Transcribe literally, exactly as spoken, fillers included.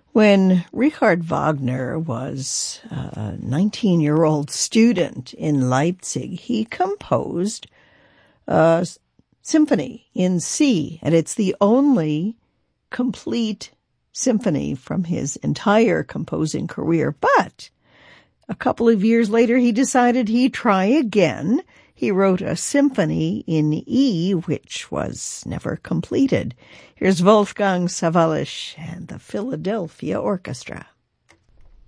When Richard Wagner was a nineteen-year-old student in Leipzig, he composed a symphony in C, and it's the only complete symphony from his entire composing career. But a couple of years later, he decided he'd try again. He wrote a symphony in E, which was never completed. Here's Wolfgang Sawallisch and the Philadelphia Orchestra.